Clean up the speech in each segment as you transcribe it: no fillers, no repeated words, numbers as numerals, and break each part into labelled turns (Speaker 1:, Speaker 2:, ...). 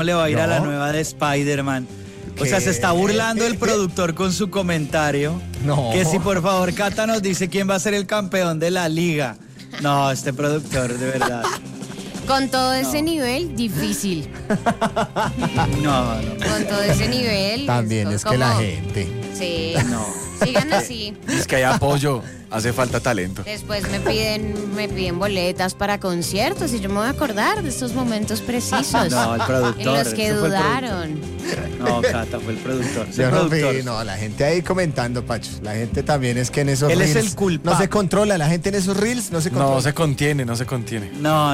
Speaker 1: le va a ir
Speaker 2: No.
Speaker 1: a la nueva de Spider-Man. O sea, se está burlando el productor con su comentario.
Speaker 2: No.
Speaker 1: Que si por favor Cata nos dice quién va a ser el campeón de la liga. No, este productor, de verdad.
Speaker 3: Con todo ese nivel, difícil.
Speaker 1: No.
Speaker 3: Con todo ese nivel.
Speaker 2: También
Speaker 3: esto
Speaker 2: es que la
Speaker 3: como-
Speaker 2: gente.
Speaker 3: Sí.
Speaker 1: No.
Speaker 3: Sigan así.
Speaker 4: Es que hay apoyo, hace falta talento.
Speaker 3: Después me piden boletas para conciertos y yo me voy a acordar de estos momentos precisos.
Speaker 1: No, el productor.
Speaker 3: En los que
Speaker 1: ese fue el
Speaker 3: dudaron.
Speaker 1: No, Cata, fue el productor. Ese
Speaker 2: Yo no
Speaker 1: productor.
Speaker 2: vi, no, la gente ahí comentando, Pacho. La gente también es que en esos
Speaker 1: Él
Speaker 2: reels
Speaker 1: es el culpable.
Speaker 2: no se controla. La gente en esos reels no se controla.
Speaker 4: No se contiene, no se contiene.
Speaker 1: No.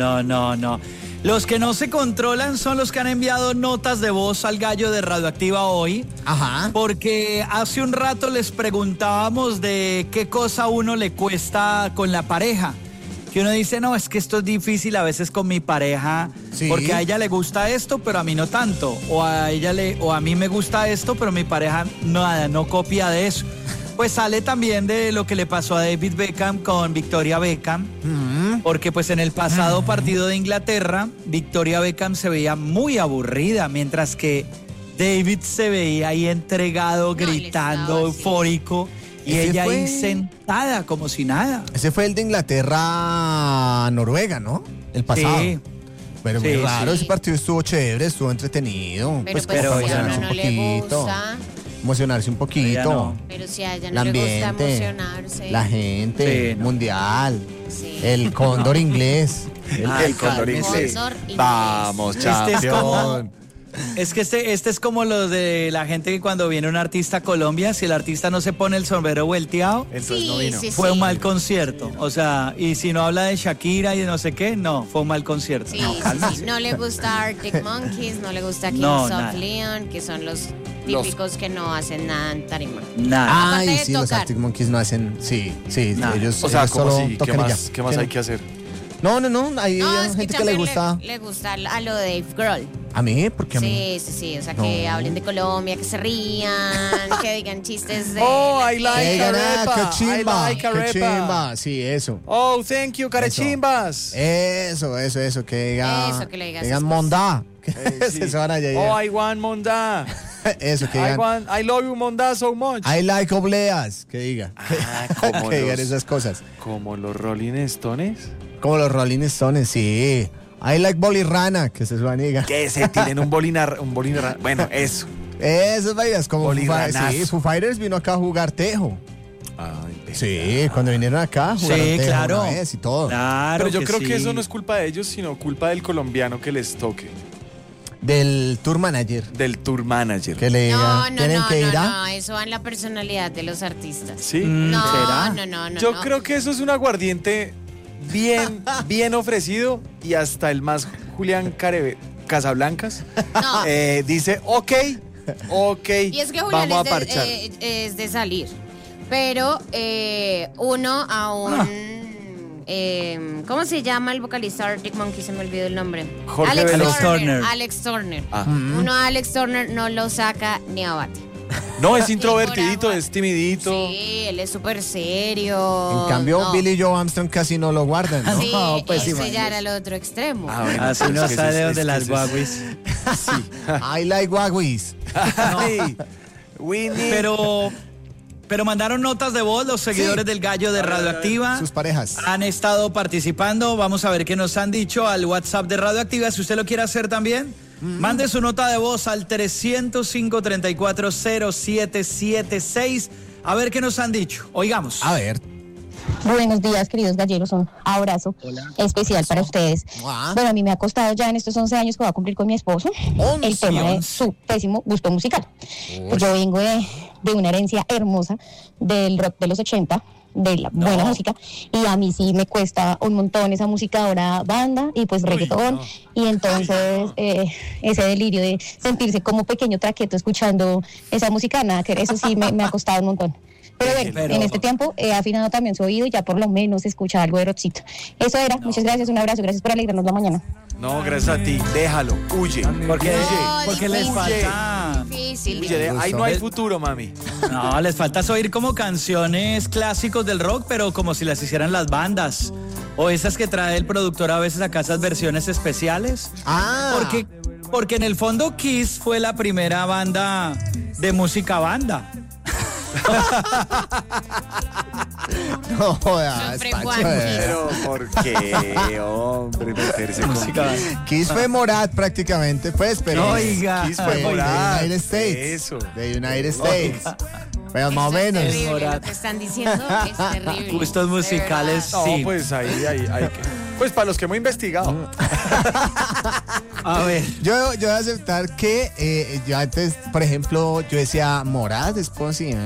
Speaker 1: Los que no se controlan son los que han enviado notas de voz al gallo de Radioactiva hoy.
Speaker 2: Ajá.
Speaker 1: Porque hace un rato les preguntábamos de qué cosa a uno le cuesta con la pareja. Que uno dice, no, es que esto es difícil a veces con mi pareja,
Speaker 2: Sí.
Speaker 1: porque a ella le gusta esto, pero a mí no tanto. O a mí me gusta esto, pero mi pareja no copia de eso. Pues sale también de lo que le pasó a David Beckham con Victoria Beckham. Porque pues en el pasado partido de Inglaterra, Victoria Beckham se veía muy aburrida, mientras que David se veía ahí entregado,
Speaker 3: No, él
Speaker 1: gritando,
Speaker 3: estaba así.
Speaker 1: eufórico, y
Speaker 2: Ese
Speaker 1: ella ahí
Speaker 2: fue-
Speaker 1: sentada como si nada.
Speaker 2: Ese fue el de Inglaterra-Noruega, ¿no? El pasado.
Speaker 1: Sí.
Speaker 2: Pero
Speaker 1: Sí,
Speaker 2: muy raro,
Speaker 1: sí.
Speaker 2: ese partido estuvo chévere, estuvo entretenido.
Speaker 3: Pero
Speaker 2: como
Speaker 1: pero
Speaker 3: si a
Speaker 1: ya
Speaker 3: uno
Speaker 1: no.
Speaker 3: no le gusta.
Speaker 2: Emocionarse un poquito.
Speaker 1: Ya no.
Speaker 3: Pero si a ella
Speaker 2: El
Speaker 3: no le gusta
Speaker 2: ambiente,
Speaker 3: emocionarse.
Speaker 2: la gente,
Speaker 1: Sí, no.
Speaker 2: mundial,
Speaker 3: Sí.
Speaker 2: el cóndor inglés.
Speaker 1: Ay,
Speaker 4: El cóndor
Speaker 1: cálmese.
Speaker 4: inglés.
Speaker 3: Cóndor inglés.
Speaker 4: Vamos,
Speaker 1: Este es como,
Speaker 4: campeón.
Speaker 1: es que este es como lo de la gente que cuando viene un artista a Colombia, si el artista no se pone el sombrero volteado,
Speaker 4: Entonces no
Speaker 3: Sí,
Speaker 4: vino.
Speaker 3: sí,
Speaker 1: fue un
Speaker 3: sí.
Speaker 1: mal concierto. O sea, y si no habla de Shakira y de no sé qué, no, fue un mal concierto.
Speaker 3: Sí,
Speaker 1: No,
Speaker 3: sí,
Speaker 1: cálmese.
Speaker 3: sí. No le gusta Arctic Monkeys, no le gusta Kings
Speaker 1: No,
Speaker 3: of
Speaker 1: nada.
Speaker 3: Leon, que son los típicos que no hacen nada en tarima.
Speaker 1: Nada.
Speaker 3: Aparte
Speaker 2: Ay,
Speaker 3: de
Speaker 2: sí, los
Speaker 3: tocar.
Speaker 2: Arctic Monkeys no hacen. Sí,
Speaker 1: Nada.
Speaker 2: ellos.
Speaker 4: O sea,
Speaker 2: ellos
Speaker 4: ¿cómo
Speaker 2: solo
Speaker 4: así? ¿Qué
Speaker 2: tocan y
Speaker 4: más,
Speaker 2: ya.
Speaker 4: qué más hay que hacer?
Speaker 2: No, hay
Speaker 3: No, es
Speaker 2: gente que le
Speaker 3: también
Speaker 2: gusta.
Speaker 3: le gusta a lo de Dave Grohl.
Speaker 2: A mí, porque a mí.
Speaker 3: Sí, o sea, que
Speaker 2: No.
Speaker 3: hablen de Colombia, que se rían, que digan chistes de...
Speaker 4: Oh,
Speaker 3: la
Speaker 4: I like
Speaker 2: Que digan,
Speaker 4: arepa,
Speaker 2: qué chimba,
Speaker 4: I like arepa.
Speaker 2: qué chimba. Sí, eso.
Speaker 4: Oh, thank you, carechimbas.
Speaker 2: Eso, que diga.
Speaker 3: Eso, que le digas
Speaker 2: digan
Speaker 3: esas
Speaker 2: mondá.
Speaker 4: Sí.
Speaker 2: Se van allá.
Speaker 4: Oh, I want Monda.
Speaker 2: Eso, que digan.
Speaker 4: I love you, Monda, so much.
Speaker 2: I like obleas, que diga.
Speaker 4: como
Speaker 2: que digan
Speaker 4: los-
Speaker 2: esas cosas.
Speaker 4: Como los Rolling Stones.
Speaker 2: Como los Rolling Stones, sí. I like bolirrana, que se suban y digan.
Speaker 4: Que se tiren un bolinar. Bueno, eso.
Speaker 2: Esas vainas, como
Speaker 4: Bolirranazo.
Speaker 2: Foo Fighters vino acá a jugar tejo.
Speaker 4: Ay,
Speaker 2: Sí, cuando vinieron acá jugaron
Speaker 1: Sí,
Speaker 2: tejo
Speaker 1: claro.
Speaker 2: una vez y todo.
Speaker 1: Claro.
Speaker 4: Pero yo creo
Speaker 1: sí.
Speaker 4: que eso no es culpa de ellos, sino culpa del colombiano que les toque.
Speaker 2: Del tour manager.
Speaker 4: Del tour manager.
Speaker 2: Que le diga, ¿tienen que ir a?
Speaker 3: no, eso va en la personalidad de los artistas.
Speaker 4: ¿Sí?
Speaker 3: No,
Speaker 1: ¿será?
Speaker 3: no.
Speaker 4: Yo creo que eso es un aguardiente bien ofrecido y hasta el más Julián Casablancas
Speaker 3: No.
Speaker 4: dice, ok,
Speaker 3: Y es que Julián
Speaker 4: vamos a parchar.
Speaker 3: es de salir. Pero uno aún... ¿cómo se llama el vocalista Arctic Monkey? Se me olvidó el nombre.
Speaker 4: Jorge
Speaker 1: Alex
Speaker 4: Veloso.
Speaker 1: Turner.
Speaker 3: Alex Turner.
Speaker 4: Ah.
Speaker 3: Uno a Alex Turner no lo saca ni a bate.
Speaker 4: No, es introvertidito,
Speaker 3: por
Speaker 4: es timidito.
Speaker 3: Sí, él es súper serio.
Speaker 2: En cambio,
Speaker 3: no.
Speaker 2: Billy Joe Armstrong casi no lo guardan, ¿no?
Speaker 3: Sí,
Speaker 1: No, pues
Speaker 3: ese
Speaker 1: imagínese.
Speaker 3: ya era el otro extremo.
Speaker 4: Ah, bueno,
Speaker 1: Así
Speaker 4: pero
Speaker 1: no
Speaker 4: es que
Speaker 1: sale
Speaker 4: ese-
Speaker 1: de
Speaker 4: es
Speaker 1: las
Speaker 4: que ese-
Speaker 1: guaguis.
Speaker 2: I like wagwis.
Speaker 4: Ay, Winnie.
Speaker 1: Pero mandaron notas de voz los seguidores del gallo de Radioactiva.
Speaker 2: Sus parejas.
Speaker 1: Han estado participando. Vamos a ver qué nos han dicho al WhatsApp de Radioactiva. Si usted lo quiere hacer también, mande su nota de voz al 305-340776. A ver qué nos han dicho. Oigamos.
Speaker 2: A ver.
Speaker 5: Buenos días, queridos galleros. Un abrazo especial para ustedes.
Speaker 2: Ah.
Speaker 5: Bueno, a mí me ha costado ya en estos 11 años que voy a cumplir con mi esposo el tema de
Speaker 1: 11.
Speaker 5: su pésimo gusto musical. Pues yo vengo de una herencia hermosa del rock de los 80, de la buena música, y a mí sí me cuesta un montón esa música ahora banda y pues reggaetón, y entonces ese delirio de sentirse como pequeño traqueto escuchando esa música, nada que eso sí me ha costado un montón. Pero bueno,
Speaker 1: Pero-
Speaker 5: en este tiempo he afinado también su oído y ya por lo menos se escucha algo de rockcito. Eso era, muchas gracias, un abrazo, gracias por alegrarnos la mañana.
Speaker 4: No, gracias a ti. Déjalo. Huye.
Speaker 1: Porque,
Speaker 3: No,
Speaker 1: porque les
Speaker 3: difícil.
Speaker 1: falta.
Speaker 3: Difícil.
Speaker 4: Huye. Ahí no hay futuro, mami.
Speaker 1: No, les falta oír como canciones clásicos del rock, pero como si las hicieran las bandas. O esas que trae el productor a veces acá, esas versiones especiales.
Speaker 2: Ah.
Speaker 1: porque en el fondo Kiss fue la primera banda de música banda.
Speaker 2: No jodas,
Speaker 3: Siempre
Speaker 2: Pacho,
Speaker 3: Juan.
Speaker 4: Pero ¿por qué, hombre, meterse con
Speaker 1: Música banda.
Speaker 2: Kiss fue Morat prácticamente, pues, pero
Speaker 1: Oiga.
Speaker 4: Kiss fue
Speaker 2: de
Speaker 4: Morat.
Speaker 2: United States.
Speaker 4: Eso.
Speaker 2: De United States. Pero más o
Speaker 3: Eso es
Speaker 2: menos.
Speaker 3: terrible,
Speaker 1: Morat.
Speaker 3: lo que están diciendo es terrible.
Speaker 1: Gustos
Speaker 3: de
Speaker 1: musicales.
Speaker 3: verdad.
Speaker 4: No,
Speaker 1: Sí.
Speaker 4: pues ahí hay que... Pues para los que hemos investigado.
Speaker 1: A ver.
Speaker 2: Yo voy a aceptar que yo antes, por ejemplo, yo decía Morat, Esposi.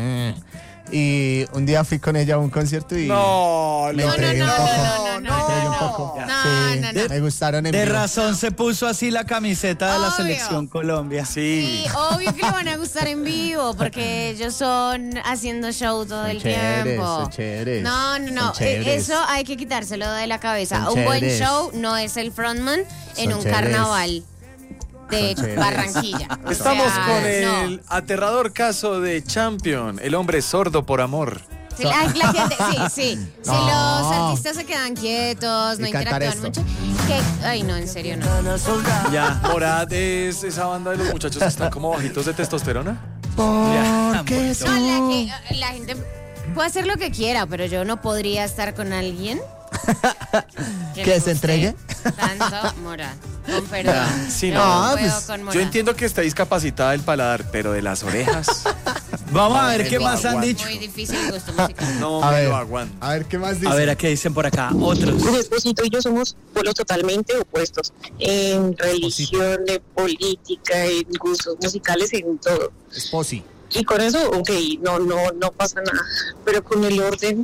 Speaker 2: Y un día fui con ella a un concierto y
Speaker 4: No,
Speaker 2: me
Speaker 3: No,
Speaker 2: entregué
Speaker 3: no,
Speaker 2: un
Speaker 3: no,
Speaker 2: poco.
Speaker 3: no, no,
Speaker 2: Me entregué un
Speaker 3: no.
Speaker 2: poco.
Speaker 3: No,
Speaker 2: Sí,
Speaker 3: no, no.
Speaker 2: me gustaron en
Speaker 1: De
Speaker 2: vivo.
Speaker 1: razón se puso así la camiseta de la
Speaker 3: Obvio.
Speaker 1: selección Colombia.
Speaker 4: Sí.
Speaker 3: Sí, obvio que le van a gustar en vivo, porque ellos son haciendo show todo
Speaker 2: Son
Speaker 3: el
Speaker 2: chéveres,
Speaker 3: tiempo.
Speaker 2: son chéveres,
Speaker 3: No, no, no.
Speaker 2: son chéveres.
Speaker 3: Eso hay que quitárselo de la cabeza.
Speaker 2: Son
Speaker 3: Un buen
Speaker 2: chéveres.
Speaker 3: show no es el frontman en
Speaker 2: Son
Speaker 3: un
Speaker 2: chéveres.
Speaker 3: carnaval de
Speaker 2: Son chéveres.
Speaker 3: Barranquilla. O
Speaker 4: Estamos
Speaker 3: sea,
Speaker 4: con
Speaker 3: no.
Speaker 4: el aterrador caso de Champion, el hombre sordo por amor.
Speaker 3: Sí, la gente, sí. Si
Speaker 2: No.
Speaker 3: los artistas se quedan quietos, no
Speaker 2: Y cantar
Speaker 3: interactúan
Speaker 2: esto.
Speaker 3: mucho. Ay, no, en serio, no.
Speaker 1: Ya.
Speaker 4: Morat es esa banda de los muchachos que están como bajitos de testosterona.
Speaker 2: Porque
Speaker 1: Ya,
Speaker 3: No, la gente puede hacer lo que quiera, pero yo no podría estar con alguien
Speaker 2: ¿Que
Speaker 3: me
Speaker 2: se
Speaker 3: guste
Speaker 2: entregue?
Speaker 3: Tanto Morat. Con perdón.
Speaker 4: Sí,
Speaker 3: no,
Speaker 2: no,
Speaker 3: puedo
Speaker 2: pues,
Speaker 3: con Morat.
Speaker 4: Yo entiendo que está discapacitada del paladar, pero de las orejas
Speaker 1: Vamos a ver
Speaker 4: me
Speaker 1: qué
Speaker 4: lo
Speaker 1: más han
Speaker 4: aguanto.
Speaker 1: dicho.
Speaker 3: Muy difícil el gusto musical.
Speaker 4: no
Speaker 2: A
Speaker 4: me
Speaker 2: ver,
Speaker 4: lo aguanto.
Speaker 2: a ver, ¿qué más dice?
Speaker 1: A ver, ¿a qué dicen por acá? Otros.
Speaker 6: Mi esposito y yo somos polos totalmente opuestos en religión, en política, en gustos musicales, en todo.
Speaker 2: Esposi.
Speaker 6: Y con eso, ok, no pasa nada. Pero con el orden,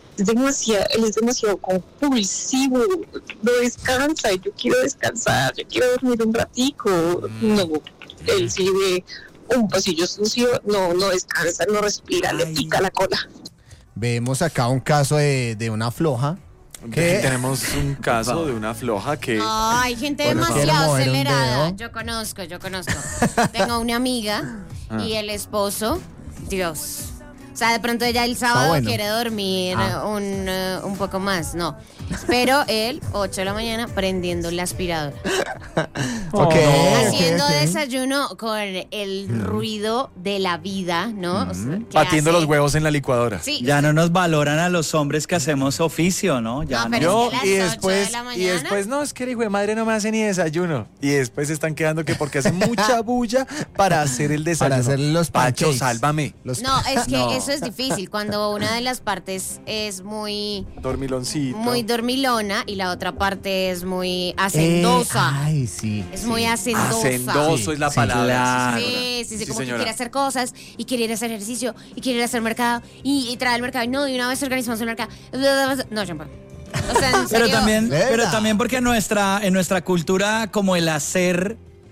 Speaker 6: él es demasiado compulsivo, no descansa, y yo quiero descansar, yo quiero dormir un ratico. No, él sí ve un pasillo sucio, no descansa, no respira, le
Speaker 1: Ay.
Speaker 6: pica la cola.
Speaker 2: Vemos acá un caso de una floja. ¿Qué?
Speaker 4: Tenemos un caso de una floja que...
Speaker 3: No, hay gente
Speaker 2: Bueno, quiere
Speaker 3: demasiado
Speaker 2: mover un
Speaker 3: acelerada.
Speaker 2: dedo.
Speaker 3: Yo conozco. Tengo una amiga y el esposo, Dios. O sea, de pronto ella el sábado
Speaker 2: bueno.
Speaker 3: quiere dormir un poco más, no. Pero él, 8 de la mañana, prendiendo la aspiradora.
Speaker 2: Ok,
Speaker 3: Haciendo
Speaker 2: ok.
Speaker 3: desayuno con el ruido de la vida, ¿no? O sea, que
Speaker 4: Batiendo
Speaker 3: hace-
Speaker 4: los huevos en la licuadora.
Speaker 3: Sí.
Speaker 1: Ya no nos valoran a los hombres que hacemos oficio, ¿no? Ya
Speaker 3: No,
Speaker 1: no.
Speaker 3: pero
Speaker 4: Yo,
Speaker 3: es que a las
Speaker 4: y
Speaker 3: 8 de
Speaker 4: después,
Speaker 3: la
Speaker 4: y
Speaker 3: mañana.
Speaker 4: después, no, es que el hijo de madre no me hace ni desayuno. Y después se están quedando que porque hacen mucha bulla para hacer el desayuno.
Speaker 2: Para hacer los
Speaker 4: Pacho,
Speaker 2: pancakes.
Speaker 4: sálvame.
Speaker 2: Los-
Speaker 3: No, es que
Speaker 1: No.
Speaker 3: eso es difícil. Cuando una de las partes es muy
Speaker 4: Dormiloncito.
Speaker 3: dormilona y la otra parte es muy hacendosa.
Speaker 2: Ay, sí.
Speaker 3: Es muy hacendosa.
Speaker 4: Hacendoso es la
Speaker 2: Sí,
Speaker 4: palabra.
Speaker 1: claro.
Speaker 3: Sí, como que
Speaker 4: señora.
Speaker 3: quiere hacer cosas y quiere ir a hacer ejercicio y quiere ir a hacer mercado y trae el mercado y no, de una vez organizamos el mercado. No, yo no puedo. O sea, en
Speaker 1: Pero
Speaker 3: serio,
Speaker 1: también,
Speaker 2: ¿Verdad?
Speaker 1: pero también porque en nuestra cultura como el hacer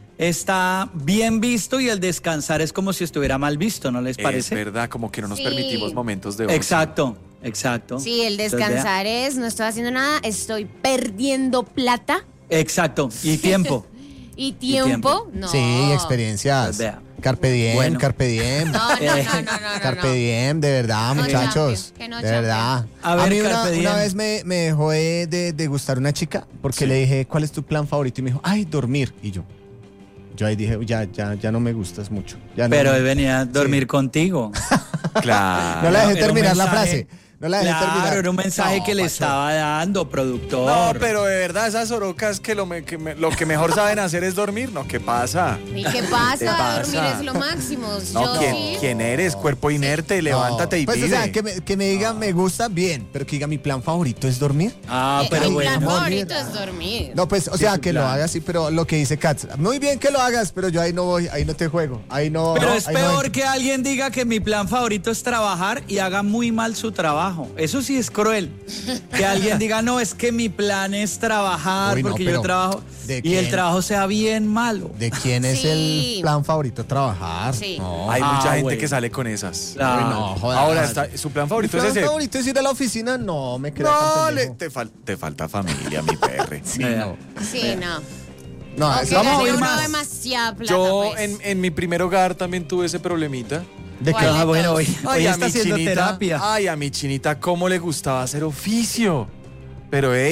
Speaker 1: está bien visto y el descansar es como si estuviera mal visto, ¿no les
Speaker 4: Es
Speaker 1: parece?
Speaker 4: verdad, como que no nos
Speaker 3: Sí.
Speaker 4: permitimos momentos de ocio.
Speaker 1: Exacto.
Speaker 3: Sí, el
Speaker 1: Entonces,
Speaker 3: descansar es, no estoy haciendo nada, estoy perdiendo plata
Speaker 1: vea. Exacto. Y tiempo.
Speaker 3: y
Speaker 1: tiempo.
Speaker 3: tiempo. No.
Speaker 2: Sí, experiencias.
Speaker 1: Pues vea.
Speaker 2: Carpe diem,
Speaker 1: Bueno.
Speaker 2: carpe diem.
Speaker 3: No.
Speaker 2: Carpe diem, de verdad,
Speaker 3: No,
Speaker 2: muchachos.
Speaker 3: champion, que no,
Speaker 2: de verdad.
Speaker 1: A ver,
Speaker 2: mí
Speaker 1: carpe diem.
Speaker 2: una vez me dejó de gustar una chica porque le dije, ¿cuál es tu plan favorito? Y me dijo, ay, dormir. Y yo ahí dije, ya no me gustas mucho. Ya no,
Speaker 1: Pero él venía a dormir contigo.
Speaker 4: Claro.
Speaker 2: No la dejé
Speaker 1: Era un
Speaker 2: terminar la
Speaker 1: mensaje-
Speaker 2: frase. No la dejé terminar.
Speaker 1: Claro, era un mensaje
Speaker 2: No,
Speaker 1: que le
Speaker 2: Pacho.
Speaker 1: estaba dando, productor.
Speaker 4: No, pero de verdad, esas orocas que lo que mejor saben hacer es dormir. No, ¿qué pasa?
Speaker 3: ¿Y qué pasa?
Speaker 4: ¿Qué pasa?
Speaker 3: Dormir es lo máximo.
Speaker 4: No,
Speaker 3: Yo
Speaker 4: ¿quién,
Speaker 3: sí.
Speaker 4: quién eres? Cuerpo inerte, levántate y
Speaker 2: pues,
Speaker 4: pide.
Speaker 2: o sea, que me diga me gusta bien, pero que diga mi plan favorito es dormir.
Speaker 1: Ah, pero
Speaker 3: Mi
Speaker 1: bueno.
Speaker 3: plan
Speaker 2: amor,
Speaker 3: favorito
Speaker 2: mira.
Speaker 3: es dormir.
Speaker 2: No, pues, o sea,
Speaker 1: su
Speaker 2: que lo
Speaker 1: plan.
Speaker 2: hagas sí, pero lo que dice Katz, muy bien que lo hagas, pero yo ahí no voy, ahí no te juego, ahí no.
Speaker 1: Pero
Speaker 2: no,
Speaker 1: es
Speaker 2: ahí no
Speaker 1: peor
Speaker 2: entro.
Speaker 1: que alguien diga que mi plan favorito es trabajar y haga muy mal su trabajo. Eso sí es cruel. Que alguien diga, no, es que mi plan es trabajar
Speaker 2: Uy, no,
Speaker 1: porque
Speaker 2: pero
Speaker 1: yo trabajo
Speaker 2: ¿de
Speaker 1: y el
Speaker 2: quién?
Speaker 1: trabajo sea bien malo.
Speaker 2: ¿De quién es
Speaker 3: Sí.
Speaker 2: el plan favorito? Trabajar.
Speaker 3: Sí.
Speaker 2: No.
Speaker 4: Hay mucha gente
Speaker 1: bueno.
Speaker 4: que sale con esas.
Speaker 1: Claro.
Speaker 2: Uy, no, joder.
Speaker 4: Ahora, su plan
Speaker 2: Mi
Speaker 4: favorito
Speaker 2: plan
Speaker 4: es ese.
Speaker 2: favorito es ir a la oficina, no me crea
Speaker 4: No,
Speaker 2: tan pendejo.
Speaker 4: te falta familia, mi perre.
Speaker 2: Sí,
Speaker 1: Vea.
Speaker 2: no.
Speaker 3: Sí, no.
Speaker 2: No,
Speaker 3: O
Speaker 2: eso-
Speaker 3: que
Speaker 1: vamos a
Speaker 3: gane
Speaker 1: oír
Speaker 3: uno
Speaker 1: más.
Speaker 3: demasiada plata,
Speaker 4: Yo
Speaker 3: pues.
Speaker 4: en mi primer hogar también tuve ese problemita.
Speaker 2: ¿de
Speaker 3: ¿Cuál?
Speaker 2: qué?
Speaker 1: Ah, bueno,
Speaker 3: todos.
Speaker 1: hoy está haciendo terapia.
Speaker 4: Ay, a mi chinita, cómo le gustaba hacer oficio. Pero, hey,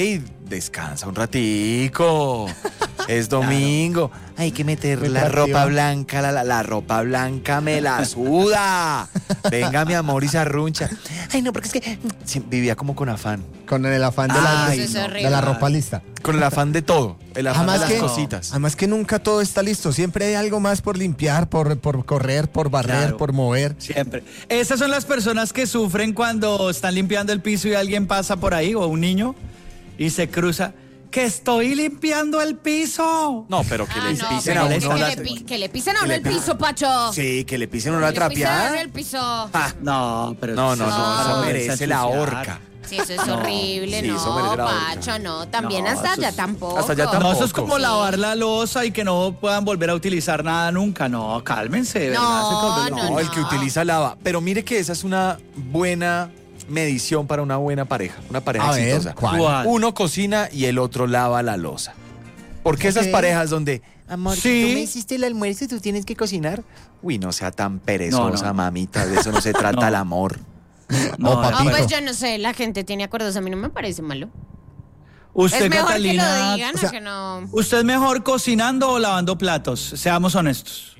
Speaker 4: descansa un ratico. Es domingo. Hay que meter
Speaker 2: Muy
Speaker 4: la
Speaker 2: creativa.
Speaker 4: ropa blanca. La ropa blanca me la suda. Venga, mi amor, y se arruncha. Ay, no, porque es que vivía como con afán.
Speaker 2: Con el afán de la,
Speaker 4: Ay,
Speaker 3: Eso es
Speaker 2: de la
Speaker 3: horrible.
Speaker 2: ropa lista.
Speaker 4: Con el afán de todo. El afán
Speaker 2: Además
Speaker 4: de las
Speaker 2: que,
Speaker 4: cositas.
Speaker 2: además que nunca todo está listo. Siempre hay algo más por limpiar, por correr, por barrer,
Speaker 1: Claro.
Speaker 2: por mover.
Speaker 1: Siempre. Esas son las personas que sufren cuando están limpiando el piso y alguien pasa por ahí, o un niño, y se cruza. ¡Que estoy limpiando el piso!
Speaker 4: No, pero que le
Speaker 3: no,
Speaker 4: pisen
Speaker 3: pero
Speaker 4: a uno
Speaker 3: que le pisen a uno el piso, Pacho.
Speaker 4: Sí, que le pisen a uno la
Speaker 3: Que le pisen a uno
Speaker 4: trapeada.
Speaker 3: el piso.
Speaker 4: Ah,
Speaker 1: No, pero
Speaker 4: no,
Speaker 3: No,
Speaker 4: eso merece
Speaker 1: es
Speaker 4: la
Speaker 1: ensuciar.
Speaker 4: horca.
Speaker 3: Sí, eso es horrible,
Speaker 4: sí, eso
Speaker 3: no,
Speaker 4: merece la horca.
Speaker 3: Pacho, no. También
Speaker 1: No,
Speaker 3: hasta
Speaker 1: eso
Speaker 3: allá
Speaker 1: es-
Speaker 3: tampoco.
Speaker 4: hasta allá
Speaker 1: No,
Speaker 4: tampoco.
Speaker 1: eso es como
Speaker 3: Sí.
Speaker 1: lavar la loza y que no puedan volver a utilizar nada nunca. No, cálmense, de
Speaker 3: No,
Speaker 1: verdad.
Speaker 3: no,
Speaker 4: El que utiliza lava. Pero mire que esa es una buena medición para una buena pareja. Una pareja
Speaker 2: A ver,
Speaker 4: exitosa.
Speaker 2: ¿cuál?
Speaker 1: ¿Cuál?
Speaker 4: Uno cocina y el otro lava la loza. Porque esas
Speaker 2: Ok.
Speaker 4: parejas donde, amor,
Speaker 1: Sí.
Speaker 4: tú me hiciste el almuerzo y tú tienes que cocinar. Uy, no sea tan perezosa,
Speaker 1: No, no.
Speaker 4: mamita. De eso no se trata
Speaker 1: No.
Speaker 4: el amor.
Speaker 1: No,
Speaker 2: O
Speaker 3: No,
Speaker 2: papito.
Speaker 3: pues yo no sé, la gente tiene acuerdos, a mí no me parece malo.
Speaker 1: Usted,
Speaker 3: Es mejor
Speaker 1: Catalina,
Speaker 3: que lo digan
Speaker 2: o sea,
Speaker 3: a que no.
Speaker 1: ¿usted es mejor cocinando o lavando platos? Seamos honestos.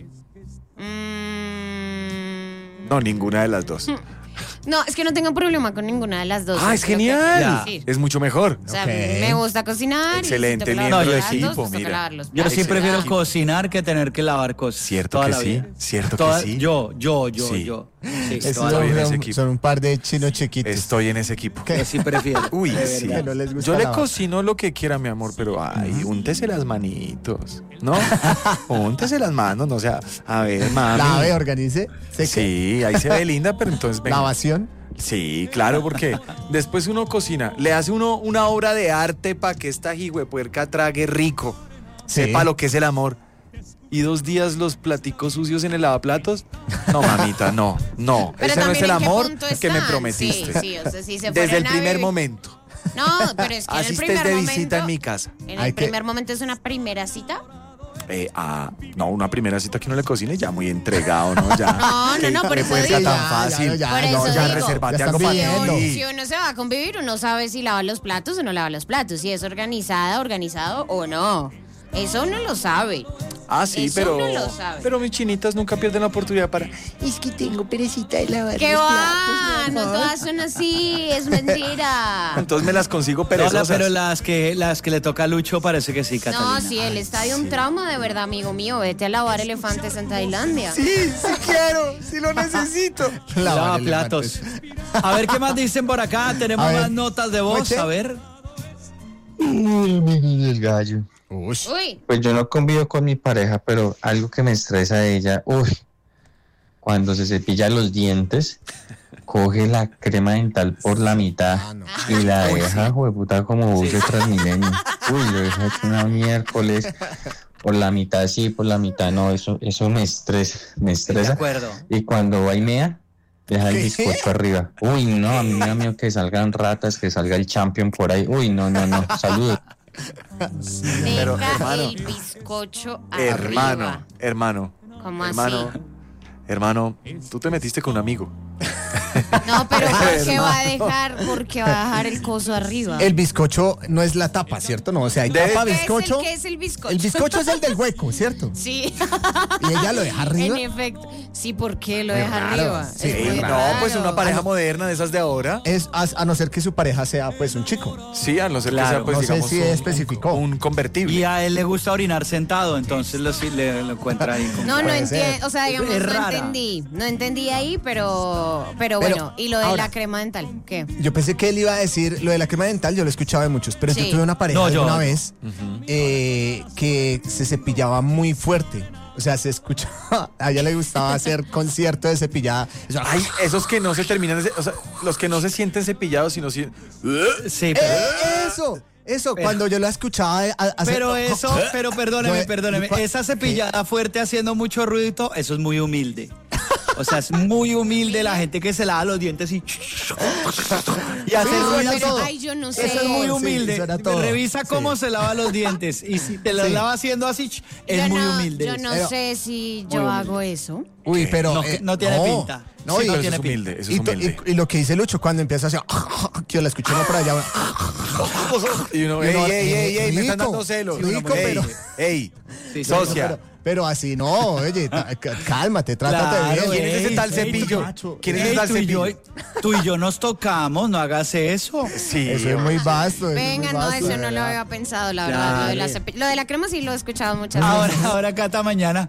Speaker 4: No, ninguna de las dos.
Speaker 3: No, es que no tengo problema con ninguna de las dos.
Speaker 4: Ah, es
Speaker 3: lo que
Speaker 4: genial.
Speaker 3: quiero decir.
Speaker 4: Es mucho mejor.
Speaker 3: O sea,
Speaker 2: Ok.
Speaker 3: me gusta cocinar.
Speaker 4: Excelente,
Speaker 3: y si tengo que
Speaker 1: miembro
Speaker 3: lavar
Speaker 1: de
Speaker 3: los platos,
Speaker 4: equipo,
Speaker 3: pues toca
Speaker 4: mira.
Speaker 3: lavar los
Speaker 1: Yo
Speaker 3: platos.
Speaker 1: sí prefiero
Speaker 4: Excelente.
Speaker 1: cocinar que tener que lavar cosas.
Speaker 4: Cierto
Speaker 1: toda
Speaker 4: que
Speaker 1: la
Speaker 4: sí,
Speaker 1: vida.
Speaker 4: cierto que sí.
Speaker 1: Yo.
Speaker 4: Sí.
Speaker 1: Sí,
Speaker 2: Esos
Speaker 1: toda la
Speaker 4: Estoy en
Speaker 1: vida.
Speaker 4: ese
Speaker 2: son,
Speaker 4: equipo.
Speaker 2: son un par de chinos chiquitos.
Speaker 4: Estoy en ese equipo.
Speaker 1: Yo sí prefiero.
Speaker 4: Uy,
Speaker 1: de
Speaker 4: sí.
Speaker 1: verdad.
Speaker 2: Que no les gusta
Speaker 4: Yo le
Speaker 2: lavar.
Speaker 4: cocino lo que quiera, mi amor, pero ay, úntese las manitos, ¿no? Úntese las manos, no sea, a ver, mami.
Speaker 2: Lave, organice, seque.
Speaker 4: Sí, ahí se ve linda, pero entonces venga.
Speaker 2: Lavación.
Speaker 4: Sí, claro, porque después uno cocina, le hace uno una obra de arte para que esta hijuepuerca trague rico,
Speaker 2: Sí.
Speaker 4: sepa lo que es el amor. Y 2 días los platicos sucios en el lavaplatos. No, mamita, no.
Speaker 3: Pero
Speaker 4: Ese no es
Speaker 3: también
Speaker 4: el
Speaker 3: en qué
Speaker 4: amor
Speaker 3: punto
Speaker 4: que me
Speaker 3: están.
Speaker 4: prometiste.
Speaker 3: Sí, sí, o sea, si se
Speaker 4: Desde el
Speaker 3: fueran a
Speaker 4: primer
Speaker 3: vivir-
Speaker 4: momento.
Speaker 3: No, pero es que en el
Speaker 4: Asistes
Speaker 3: primer
Speaker 4: de
Speaker 3: momento.
Speaker 4: visita en mi casa.
Speaker 3: En
Speaker 2: Hay
Speaker 3: el
Speaker 2: que-
Speaker 3: primer momento es una primera cita.
Speaker 4: No, una primera cita que uno le cocine ya muy entregado, ¿no? Ya.
Speaker 3: No, por
Speaker 4: Qué
Speaker 3: eso
Speaker 4: puerca
Speaker 3: digo.
Speaker 4: tan fácil.
Speaker 3: Por
Speaker 4: no,
Speaker 3: eso
Speaker 4: ya
Speaker 3: digo.
Speaker 4: reservate
Speaker 2: Ya
Speaker 4: algo
Speaker 2: están
Speaker 4: para
Speaker 2: pidiendo.
Speaker 4: ti.
Speaker 3: Si uno se va a convivir, uno sabe si lava los platos o no lava los platos, si es organizado o no. Eso uno lo sabe.
Speaker 4: Ah, sí,
Speaker 3: Eso
Speaker 4: pero.
Speaker 3: uno lo sabe.
Speaker 4: Pero mis chinitas nunca pierden la oportunidad para. Es que tengo perecita de lavar.
Speaker 3: ¿Qué
Speaker 4: los
Speaker 3: va?
Speaker 4: platos, mi
Speaker 3: No
Speaker 4: amor".
Speaker 3: todas son así, es mentira.
Speaker 4: Entonces me las consigo
Speaker 1: No,
Speaker 4: perezosas.
Speaker 1: pero las que le toca a Lucho parece que sí, Catalina.
Speaker 3: No, sí, él está de un trauma de verdad, amigo mío. Vete a lavar elefantes en Tailandia.
Speaker 4: Sí quiero, sí lo necesito.
Speaker 1: Lava
Speaker 2: Lavar
Speaker 1: platos. A ver qué más dicen por acá. Tenemos
Speaker 2: A ver.
Speaker 1: más notas de voz.
Speaker 2: Moche.
Speaker 1: A ver.
Speaker 7: Amigos del gallo.
Speaker 2: Ush.
Speaker 3: Uy,
Speaker 7: Pues yo no convivo con mi pareja, pero algo que me estresa de ella, cuando se cepilla los dientes, coge la crema dental por la mitad
Speaker 2: Ah, no.
Speaker 7: y la deja, jueputa, como bus de Transmilenio. Lo deja hecho una miércoles, por la mitad sí, por la mitad no, eso me estresa, me
Speaker 1: De
Speaker 7: estresa.
Speaker 1: acuerdo.
Speaker 7: Y cuando va y mea, deja el
Speaker 2: ¿Qué?
Speaker 7: bizcocho arriba. Uy, no, a mí me da miedo que salgan ratas, que salga el champion por ahí. Uy, no, saludos.
Speaker 4: Pero,
Speaker 3: deja
Speaker 4: hermano,
Speaker 3: el bizcocho
Speaker 4: Hermano,
Speaker 3: arriba.
Speaker 4: hermano.
Speaker 3: ¿Cómo
Speaker 4: hermano,
Speaker 3: así?
Speaker 4: hermano, tú te metiste con un amigo.
Speaker 3: No, pero ¿por qué va a dejar el coso arriba?
Speaker 2: El bizcocho no es la tapa, ¿cierto? No, o sea, hay tapa, bizcocho.
Speaker 3: ¿Qué es el bizcocho?
Speaker 2: El bizcocho es el del hueco, ¿cierto?
Speaker 3: Sí.
Speaker 2: Y ella lo deja arriba.
Speaker 3: En efecto. Sí, ¿por qué lo
Speaker 2: Muy
Speaker 3: deja
Speaker 2: raro.
Speaker 3: arriba?
Speaker 2: Sí,
Speaker 3: Es
Speaker 2: muy
Speaker 3: muy
Speaker 2: raro.
Speaker 4: No, pues
Speaker 3: raro.
Speaker 4: una pareja moderna de esas de ahora.
Speaker 2: Es a no ser que su pareja sea pues un chico.
Speaker 4: Sí, a no ser que
Speaker 1: Claro,
Speaker 4: sea, pues,
Speaker 2: no sé
Speaker 4: digamos,
Speaker 2: si especificó.
Speaker 4: un convertible.
Speaker 1: Y a él le gusta orinar sentado, entonces lo encuentra ahí. como-
Speaker 3: No
Speaker 2: Puede
Speaker 3: entiendo,
Speaker 2: ser.
Speaker 3: o sea, digamos,
Speaker 1: Es
Speaker 3: no
Speaker 1: rara.
Speaker 3: entendí. No entendí ahí, pero bueno. Y lo de
Speaker 2: ahora,
Speaker 3: la crema dental, ¿qué?
Speaker 2: Yo pensé que él iba a decir lo de la crema dental, yo lo he escuchado de muchos, pero
Speaker 3: Sí.
Speaker 2: yo tuve una pareja
Speaker 1: No, yo
Speaker 2: una
Speaker 1: no.
Speaker 2: vez que se cepillaba muy fuerte. O sea, se escuchaba, a ella le gustaba hacer concierto de cepillada. Eso,
Speaker 4: Ay, esos que no se terminan, o sea, los que no se sienten cepillados, sino si.
Speaker 1: Sí, pero,
Speaker 2: eso, cuando yo la escuchaba hacer...
Speaker 1: pero perdóneme,
Speaker 2: No,
Speaker 1: perdóneme.
Speaker 2: ¿qué?
Speaker 1: Esa cepillada fuerte haciendo mucho ruido, eso es muy humilde. O sea, es muy humilde la gente que se lava los dientes y hace ruido.
Speaker 3: Pero,
Speaker 2: todo.
Speaker 3: ay, yo no sé.
Speaker 1: Eso es muy humilde.
Speaker 2: Sí, suena todo.
Speaker 1: Revisa cómo
Speaker 2: Sí.
Speaker 1: se lava los dientes. Y si te los
Speaker 2: Sí.
Speaker 1: lava haciendo así, es
Speaker 3: Yo
Speaker 1: muy
Speaker 3: no-
Speaker 1: humilde.
Speaker 3: Yo no
Speaker 2: Pero-
Speaker 3: sé si yo hago eso.
Speaker 2: Uy, pero...
Speaker 1: No, no tiene pinta.
Speaker 2: No,
Speaker 1: Sí,
Speaker 2: y,
Speaker 1: no
Speaker 4: Pero
Speaker 1: tiene
Speaker 4: eso es humilde, eso
Speaker 2: y
Speaker 4: es
Speaker 2: to-
Speaker 4: humilde.
Speaker 2: y lo que dice Lucho cuando empieza así... Que yo la escuché uno por allá.
Speaker 4: Y uno,
Speaker 2: Y uno,
Speaker 4: ey, me están
Speaker 2: rico,
Speaker 4: dando celos.
Speaker 2: rico,
Speaker 4: Ey,
Speaker 2: pero-
Speaker 4: ey,
Speaker 1: Sí,
Speaker 4: socia.
Speaker 2: Pero así no, oye, cálmate, trátate
Speaker 1: Claro,
Speaker 2: bien.
Speaker 4: ¿Quién es ese tal Cepillo?
Speaker 2: macho.
Speaker 4: ¿Quién es
Speaker 1: Ey,
Speaker 4: ese tal
Speaker 1: tú y yo-
Speaker 4: Cepillo?
Speaker 1: Tú y yo nos tocamos, no hagas eso.
Speaker 4: Sí,
Speaker 2: Eso es muy vasto.
Speaker 3: Venga, no, eso no lo
Speaker 2: verdad.
Speaker 3: había pensado, la verdad. Lo de, la lo de la crema sí lo he escuchado muchas veces.
Speaker 1: Ahora Cata mañana.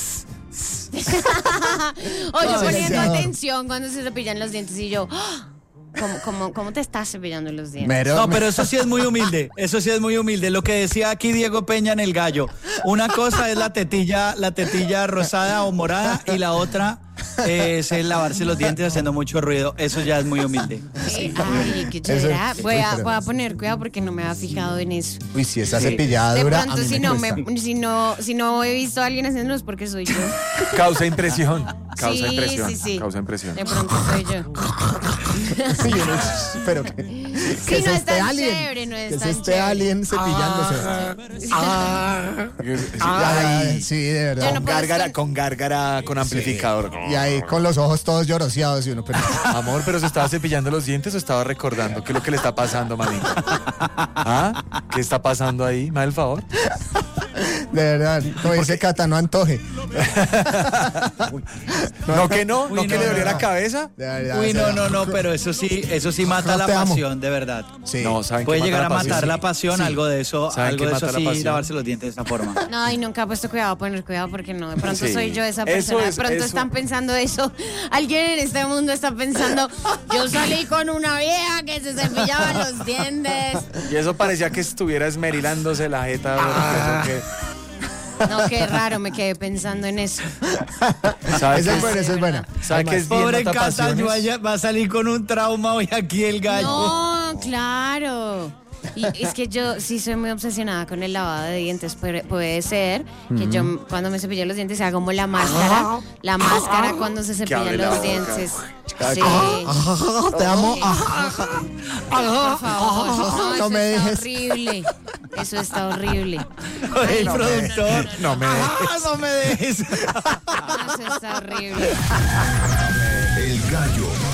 Speaker 3: O yo
Speaker 2: No,
Speaker 3: poniendo
Speaker 2: señor.
Speaker 3: atención cuando se cepillan los dientes y yo, ¡ah! ¿Cómo te estás cepillando los dientes?
Speaker 1: No, pero eso sí es muy humilde. Eso sí es muy humilde. Lo que decía aquí Diego Peña en El Gallo. Una cosa es la tetilla rosada o morada y la otra es el lavarse los dientes haciendo mucho ruido. Eso ya es muy humilde.
Speaker 3: Ay, qué
Speaker 2: Eso-
Speaker 3: chévere. Voy a
Speaker 2: pero-
Speaker 3: poner cuidado porque no me había fijado en eso.
Speaker 2: Uy, si esa
Speaker 1: Sí.
Speaker 2: cepillada
Speaker 3: De
Speaker 2: dura,
Speaker 3: pronto,
Speaker 2: a mí
Speaker 3: si
Speaker 2: me
Speaker 3: no,
Speaker 2: cuesta.
Speaker 3: si no he visto a alguien haciéndolo es porque soy yo.
Speaker 4: Causa impresión. Causa
Speaker 3: Sí,
Speaker 4: impresión.
Speaker 3: sí, sí.
Speaker 4: Causa impresión.
Speaker 3: De pronto soy yo.
Speaker 2: Sí, pero que
Speaker 3: Sí, no es tan chévere, no es
Speaker 2: que
Speaker 3: tan
Speaker 2: es este
Speaker 3: chévere.
Speaker 2: alien cepillándose.
Speaker 4: Ay,
Speaker 2: Sí, de verdad.
Speaker 3: Yo no puedo estar-
Speaker 4: con gárgara, con amplificador.
Speaker 2: Y ahí con los ojos todos lloroseados y uno, pero
Speaker 4: Amor, pero ¿se estaba cepillando los dientes o estaba recordando qué es lo que le está pasando, manito? ¿Ah? ¿Qué está pasando ahí? ¿Me da el favor?
Speaker 2: de verdad, como dice Cata, no antoje.
Speaker 4: No que no, no
Speaker 1: Uy,
Speaker 4: que
Speaker 1: no,
Speaker 4: le dolió
Speaker 1: no,
Speaker 4: la cabeza.
Speaker 2: De verdad,
Speaker 1: Uy,
Speaker 2: o sea,
Speaker 1: no, pero eso sí mata la
Speaker 2: Te amo.
Speaker 1: pasión, de verdad.
Speaker 2: Sí.
Speaker 4: No, ¿saben
Speaker 1: Puede
Speaker 4: qué
Speaker 1: llegar a
Speaker 4: mata la
Speaker 1: matar
Speaker 4: pasión?
Speaker 1: la pasión,
Speaker 2: Sí.
Speaker 1: algo de eso,
Speaker 4: ¿Saben
Speaker 1: algo
Speaker 4: qué
Speaker 1: de eso
Speaker 4: mata la
Speaker 1: así,
Speaker 4: pasión?
Speaker 1: lavarse los dientes de esa forma.
Speaker 3: No, y nunca he puesto cuidado, poner cuidado porque no, de pronto
Speaker 4: Sí.
Speaker 3: soy yo esa
Speaker 4: Eso
Speaker 3: persona, de
Speaker 4: es-
Speaker 3: pronto
Speaker 4: eso.
Speaker 3: están pensando eso, alguien en este mundo está pensando, yo salí con una vieja que se cepillaba los dientes,
Speaker 4: Y eso parecía que estuviera esmerilándose la jeta.
Speaker 3: no, qué raro, me quedé pensando en eso.
Speaker 4: ¿Sabe
Speaker 2: Esa
Speaker 4: qué
Speaker 2: es buena, esa es buena.
Speaker 4: ¿Sabe qué es bien
Speaker 1: Pobre Cata,
Speaker 4: matapasiones?
Speaker 1: va a salir con un trauma hoy aquí el gallo.
Speaker 3: No, claro. Y es que yo sí soy muy obsesionada con el lavado de dientes. Puede ser que yo cuando me cepillo los dientes haga como la máscara cuando se cepillan
Speaker 4: abre la
Speaker 3: los
Speaker 4: boca.
Speaker 3: dientes. Sí.
Speaker 2: Te amo.
Speaker 3: Por favor, no,
Speaker 2: No
Speaker 3: eso
Speaker 2: me
Speaker 3: está
Speaker 2: dejes.
Speaker 3: horrible. Eso está horrible.
Speaker 1: El productor.
Speaker 4: No me
Speaker 1: No me dejes.
Speaker 3: No, eso está horrible.
Speaker 8: El Gallo